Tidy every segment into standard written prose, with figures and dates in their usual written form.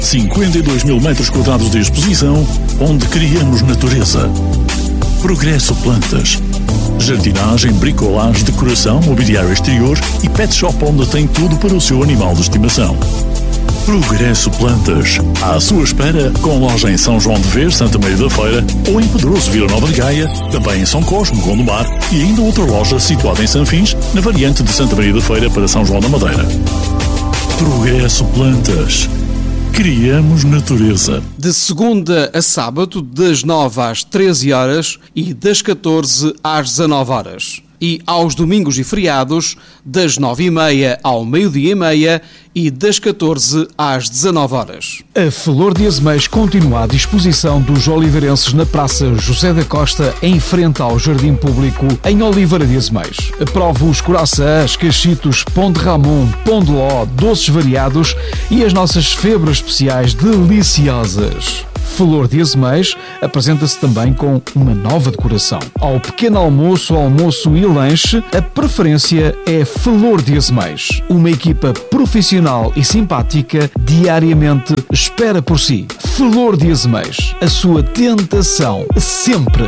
52 mil metros quadrados de exposição, onde criamos natureza. Progresso Plantas. Jardinagem, bricolagem, decoração, mobiliário exterior e pet shop onde tem tudo para o seu animal de estimação. Progresso Plantas. À sua espera, com loja em São João de Ver, Santa Maria da Feira, ou em Pedroso, Vila Nova de Gaia, também em São Cosme, Gondomar, e ainda outra loja situada em Sanfins, na variante de Santa Maria da Feira para São João da Madeira. Progresso Plantas. Criamos natureza. De segunda a sábado, das 9 às 13 horas e das 14 às 19 horas. E aos domingos e feriados, das 9h30 ao meio-dia e meia e das 14 às 19 horas. A Flor de Azeméis continua à disposição dos oliveirenses na Praça José da Costa, em frente ao Jardim Público, em Oliveira de Azeméis. Prove os coraçãs, cachitos, pão de Ramon, pão de ló, doces variados e as nossas febras especiais deliciosas. Flor de Azeméis apresenta-se também com uma nova decoração. Ao pequeno almoço, almoço e lanche, a preferência é Flor de Azeméis. Uma equipa profissional e simpática diariamente espera por si. Flor de Azeméis, a sua tentação sempre.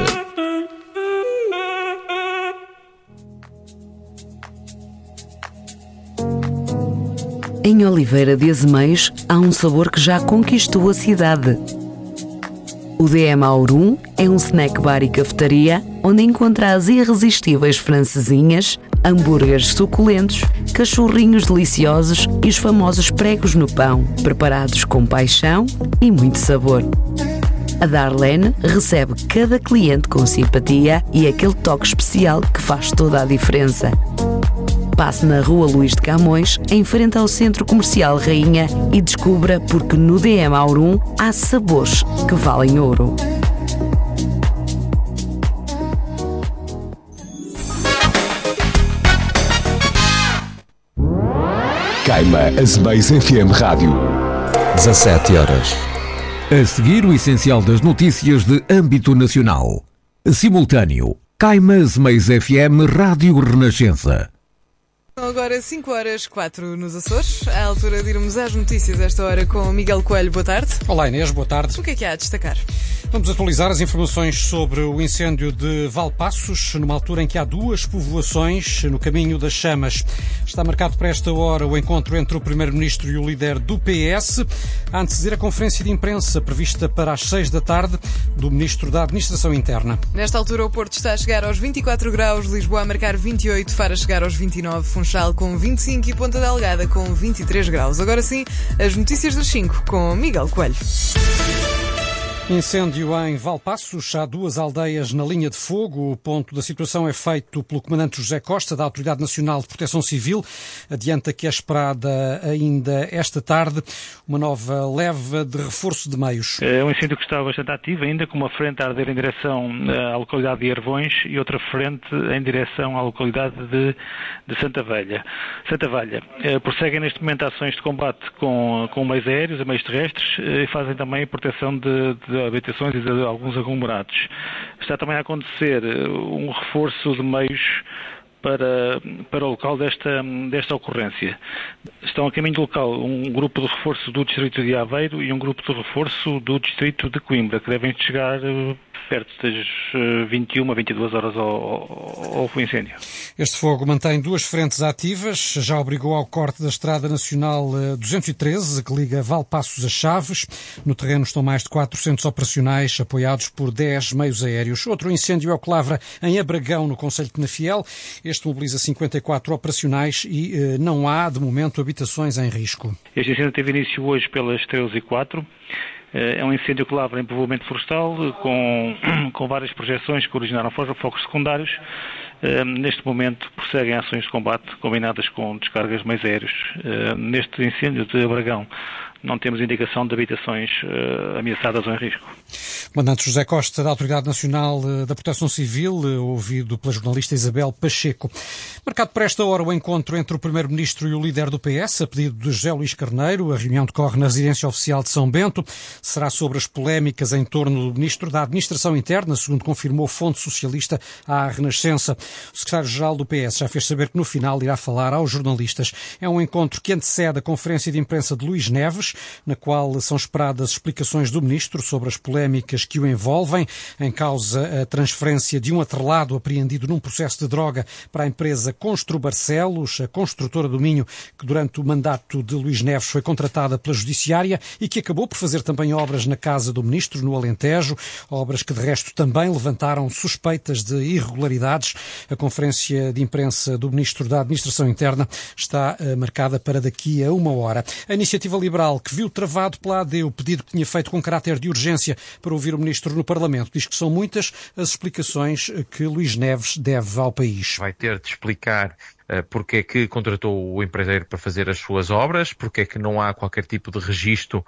Em Oliveira de Azeméis há um sabor que já conquistou a cidade. O DM Aurum é um snack bar e cafetaria onde encontra as irresistíveis francesinhas, hambúrgueres suculentos, cachorrinhos deliciosos e os famosos pregos no pão, preparados com paixão e muito sabor. A Darlene recebe cada cliente com simpatia e aquele toque especial que faz toda a diferença. Passe na Rua Luís de Camões, em frente ao Centro Comercial Rainha, e descubra porque no DM Aurum há sabores que valem ouro. Caima Azeméis FM Rádio. 17 horas. A seguir, o essencial das notícias de âmbito nacional. Simultâneo. Caima Azeméis FM Rádio Renascença. Agora 5h04 nos Açores, à altura de irmos às notícias esta hora com Miguel Coelho. Boa tarde. Olá Inês, boa tarde. O que é que há a destacar? Vamos atualizar as informações sobre o incêndio de Valpaços, numa altura em que há duas povoações no caminho das chamas. Está marcado para esta hora o encontro entre o Primeiro-Ministro e o líder do PS, a anteceder a conferência de imprensa prevista para as 6 da tarde do Ministro da Administração Interna. Nesta altura o Porto está a chegar aos 24 graus, Lisboa a marcar 28, Faro a chegar aos 29, Funchal com 25 e Ponta Delgada com 23 graus. Agora sim, as notícias das 5 com Miguel Coelho. Incêndio em Valpaços, há duas aldeias na linha de fogo. O ponto da situação é feito pelo comandante José Costa, da Autoridade Nacional de Proteção Civil. Adianta que é esperada ainda esta tarde uma nova leva de reforço de meios. É um incêndio que está bastante ativo ainda, com uma frente a arder em direção à localidade de Ervões e outra frente em direção à localidade de Santa Velha. Prosseguem neste momento ações de combate com meios aéreos e meios terrestres e fazem também proteção de habitações e de alguns aglomerados. Está também a acontecer um reforço de meios para o local desta ocorrência. Estão a caminho do local um grupo de reforço do Distrito de Aveiro e um grupo de reforço do Distrito de Coimbra, que devem chegar perto das 21 a 22 horas ao incêndio. Este fogo mantém duas frentes ativas, já obrigou ao corte da Estrada Nacional 213, que liga Valpaços a Chaves. No terreno estão mais de 400 operacionais, apoiados por 10 meios aéreos. Outro incêndio é o que lavra em Abragão, no concelho de Penafiel. Este mobiliza 54 operacionais e não há, de momento, habitações em risco. Este incêndio teve início hoje pelas 13h04. É um incêndio que lavra em povoamento florestal, com várias projeções que originaram focos secundários. Neste momento prosseguem ações de combate combinadas com descargas de meios aéreos. Neste incêndio de Abragão não temos indicação de habitações ameaçadas ou em risco. Comandante José Costa, da Autoridade Nacional da Proteção Civil, ouvido pela jornalista Isabel Pacheco. Marcado para esta hora o encontro entre o Primeiro-Ministro e o líder do PS, a pedido de José Luís Carneiro. A reunião decorre na Residência Oficial de São Bento. Será sobre as polémicas em torno do Ministro da Administração Interna, segundo confirmou fonte socialista à Renascença. O secretário-geral do PS já fez saber que no final irá falar aos jornalistas. É um encontro que antecede a conferência de imprensa de Luís Neves, na qual são esperadas explicações do Ministro sobre as polémicas que o envolvem. Em causa a transferência de um atrelado apreendido num processo de droga para a empresa Constru Barcelos, a construtora do Minho, que durante o mandato de Luís Neves foi contratada pela Judiciária e que acabou por fazer também obras na casa do Ministro, no Alentejo, obras que de resto também levantaram suspeitas de irregularidades. A conferência de imprensa do Ministro da Administração Interna está marcada para daqui a 1 hora. A Iniciativa Liberal, que viu travado pela AD o pedido que tinha feito com caráter de urgência para ouvir o Ministro no Parlamento, diz que são muitas as explicações que Luís Neves deve ao país. Vai ter de explicar porque é que contratou o empreiteiro para fazer as suas obras, porque é que não há qualquer tipo de registro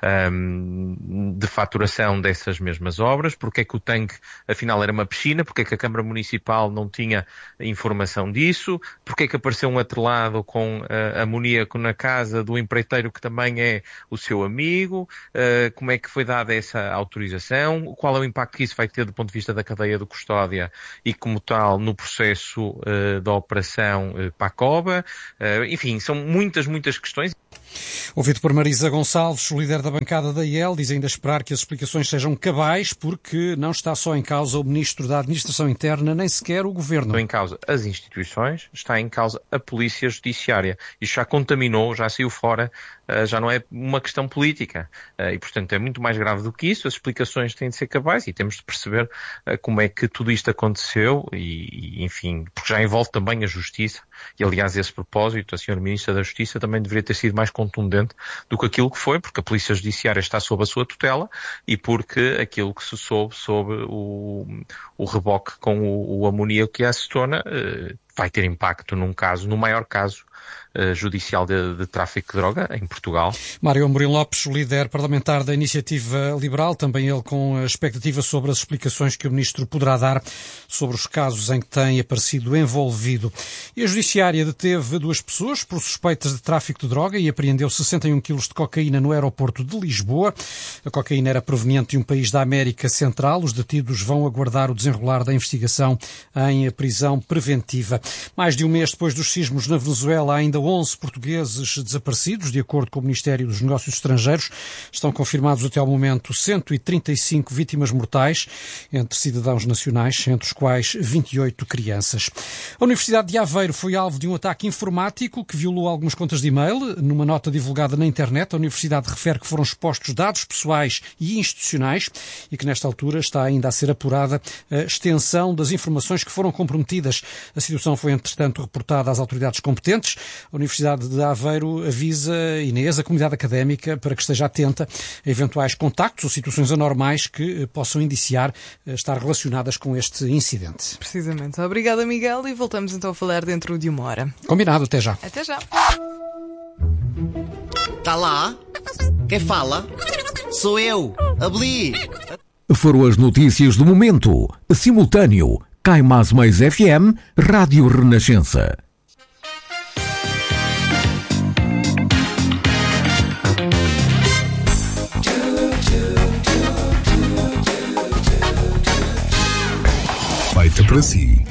de faturação dessas mesmas obras, porque é que o tanque afinal era uma piscina, porque é que a Câmara Municipal não tinha informação disso, porque é que apareceu um atrelado com amoníaco na casa do empreiteiro que também é o seu amigo, como é que foi dada essa autorização, qual é o impacto que isso vai ter do ponto de vista da cadeia de custódia e como tal no processo da operação Pacoba, enfim, são muitas questões. Ouvido por Marisa Gonçalves, o líder da bancada da IEL, diz ainda esperar que as explicações sejam cabais, porque não está só em causa o Ministro da Administração Interna, nem sequer o Governo. Estão em causa as instituições, está em causa a Polícia Judiciária. Isto já contaminou, já saiu fora, já não é uma questão política. E, portanto, é muito mais grave do que isso. As explicações têm de ser cabais e temos de perceber como é que tudo isto aconteceu e, enfim, porque já envolve também a Justiça. E, aliás, a esse propósito, a Sra. Ministra da Justiça também deveria ter sido mais contundente do que aquilo que foi, porque a Polícia Judiciária está sob a sua tutela e porque aquilo que se soube sobre o reboque com o amoníaco e a acetona vai ter impacto num caso, no maior caso judicial de tráfico de droga em Portugal. Mário Amorim Lopes, o líder parlamentar da Iniciativa Liberal, também ele com a expectativa sobre as explicações que o Ministro poderá dar sobre os casos em que tem aparecido envolvido. E a Judiciária deteve 2 pessoas por suspeitas de tráfico de droga e apreendeu 61 quilos de cocaína no aeroporto de Lisboa. A cocaína era proveniente de um país da América Central. Os detidos vão aguardar o desenrolar da investigação em prisão preventiva. Mais de um mês depois dos sismos na Venezuela, há ainda 11 portugueses desaparecidos. De acordo com o Ministério dos Negócios Estrangeiros, estão confirmados até ao momento 135 vítimas mortais, entre cidadãos nacionais, entre os quais 28 crianças. A Universidade de Aveiro foi alvo de um ataque informático que violou algumas contas de e-mail. Numa nota divulgada na internet, a Universidade refere que foram expostos dados pessoais e institucionais e que nesta altura está ainda a ser apurada a extensão das informações que foram comprometidas. A situação foi, entretanto, reportada às autoridades competentes. A Universidade de Aveiro avisa, Inês, a comunidade académica para que esteja atenta a eventuais contactos ou situações anormais que possam indiciar estar relacionadas com este incidente. Precisamente. Obrigada, Miguel, e voltamos então a falar dentro de 1 hora. Combinado, até já. Até já. Tá lá? Quem fala? Sou eu, Abeli. Foram as notícias do momento. Simultâneo. Caimás Mais FM, Rádio Renascença. Feita para si.